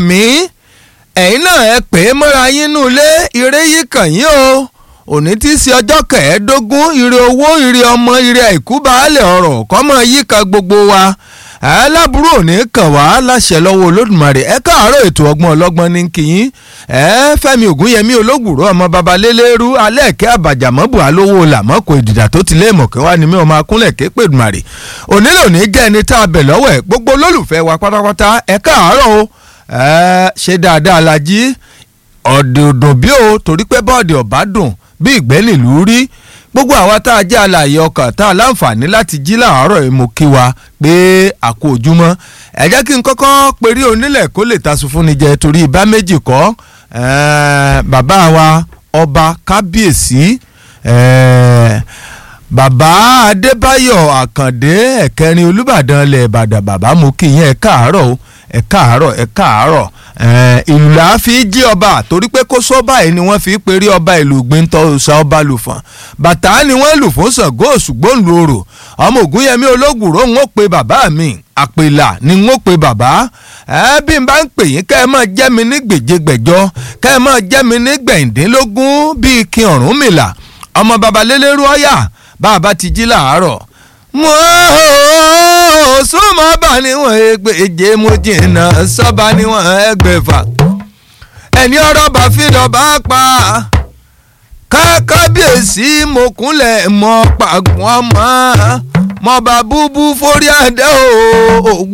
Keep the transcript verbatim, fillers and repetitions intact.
mí ẹ̀yin náà ẹ pè é mọ́ra yín nù lé ire yìí kàn yín o òní tí í ṣe ọjọ́ kẹẹ̀ẹ́dógún ire owó ire ọmọ ire àìkú baálẹ̀ ọ̀rọ̀ kọ́mọ yíká gbogbo wa aláburú òní kàn wá láṣẹ lọ́wọ́ olódùmarè ẹ káàárọ̀ ètò ọgbọ́n ọlọ́gbọ́n ní kìyín ẹ fẹ́mi ògúnyẹmí olóògùrọ̀ ọmọ babalélérú alẹ́ẹ̀kẹ́ àbàjàmọ́bù alówó làmọ́kò ìdìdà tó ti lé mọ̀kẹ́ wá ní mi ọmọ akúnlẹ̀ ké pèdùmarè òní lòní jẹ́ ẹni tá a bẹ̀ lọ́wọ́ ẹ̀ gbogbo olólùfẹ́ wa pátápátá ẹ káàárọ̀ o ẹ ṣe dáadáa la jí ọ̀dùndùn bí o torí pé bọ́ọ̀dì ọ̀bá dùn bí ìgbẹ́ nílùú rí gbogbo àwa tá a jẹ́ alààyè ọkàn tá a láǹfààní láti jí láàárọ̀ mo kí wa pé àkó ojúmọ́ ẹ jẹ́ kí n kọ́kọ́ perí onílẹ̀ kó lè tasun fún ni jẹ torí ibà méjì kọ́ bàbá wa ọba kábíyèsí bàbá adébáyọ̀ àkàndé ẹ̀kẹrin olúbàdàn ilẹ̀ ìbàdàn bàbá mo kí yín ẹ káàárọ̀ o ẹ káàárọ̀ ẹ káàárọ̀ ìlú la fi jí ọba torí pé kó sọ́ba yìí ni wọ́n fi perí ọba ìlú gbẹ́ntọ́ ṣá ọba lù fún bàtà ni wọ́n lù fún Ṣàngó Òṣùgbó ńlù orò ọmọ Ògúnyẹmí olóògùrọ̀ ń ó pe bàbá mi àpèlà ni ń ó pe bàbá ẹ bí n bá ń pè yín kẹ́ ẹ máa jẹ́ mi ní gbèjégbèjọ kẹ́ ẹ máa jẹ́ mi ní gbẹ̀ǹdínlógún bíi kí Ọ̀rúnmìlà ọmọ babalélérú ọ̀yà bàbá ti jí làárọ̀ wọ́n súnmọ́ bá níwọ̀n ẹgbẹ̀je mo jìnnà sọ́ba níwọ̀n ẹgbẹ̀fà ẹni ọ̀rọ̀ bá fìdọ̀ bá pa kákábíyèsí mo kúnlẹ̀ mọ́ pàgbọ́n mọ́ mọ́ bá búbú forí adé o.